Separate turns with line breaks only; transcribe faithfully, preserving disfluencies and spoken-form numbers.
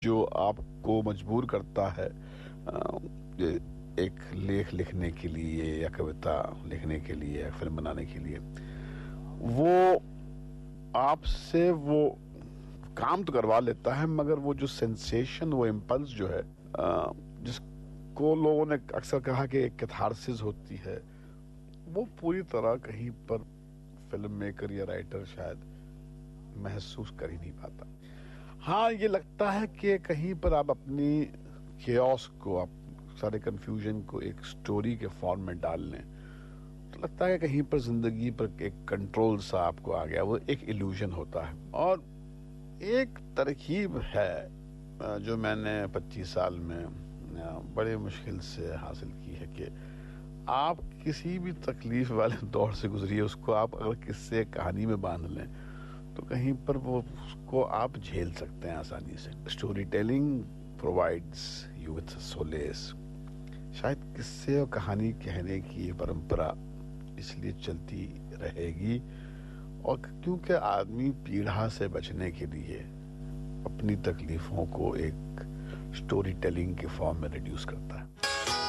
جو آپ کو مجبور کرتا ہے ایک لیکھ لکھنے کے لیے یا کویتا لکھنے کے لیے یا فلم بنانے کے لیے، وہ آپ سے وہ کام تو کروا لیتا ہے، مگر وہ جو سینسیشن، وہ امپلس جو ہے جس کو لوگوں نے اکثر کہا کہ ایک کیتھارسس ہوتی ہے، وہ پوری طرح کہیں پر فلم میکر یا رائٹر شاید محسوس کر ہی نہیں پاتا۔ ہاں یہ لگتا ہے کہ کہیں پر آپ اپنی کیوس کو، آپ سارے کنفیوژن کو ایک سٹوری کے فارم میں ڈال لیں تو لگتا ہے کہ کہیں پر زندگی پر ایک کنٹرول سا آپ کو آ گیا، وہ ایک ایلوژن ہوتا ہے۔ اور ایک ترکیب ہے جو میں نے پچیس سال میں بڑے مشکل سے حاصل کی ہے کہ آپ کسی بھی تکلیف والے دور سے گزریے، اس کو آپ اگر قصے کہانی میں باندھ لیں تو کہیں پر وہ اس کو آپ جھیل سکتے ہیں آسانی سے۔ Story telling provides you with solace. شاید قصے اور کہانی کہنے کی یہ پرمپرا اس لیے چلتی رہے گی، اور کیونکہ آدمی پیڑھا سے بچنے کے لیے اپنی تکلیفوں کو ایک اسٹوری ٹیلنگ کے فارم میں ریڈیوس کرتا ہے۔